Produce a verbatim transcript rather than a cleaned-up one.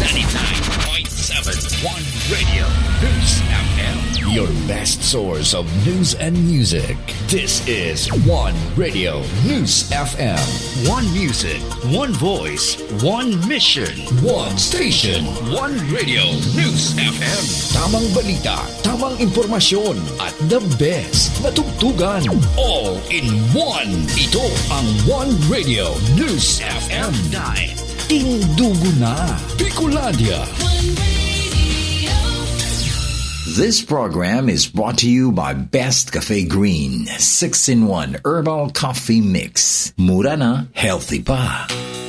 ninety-nine point seven One Radio News F M. Your best source of news and music. This is One Radio News F M. One music, one voice, one mission, one station, one Radio News F M. Tamang balita, tamang impormasyon, at the best na tugtugan. All in one. Ito ang One Radio News F M. Dahil tindugo na Bicolandia. This program is brought to you by Best Cafe Green six in one Herbal Coffee Mix. Mura na, healthy pa.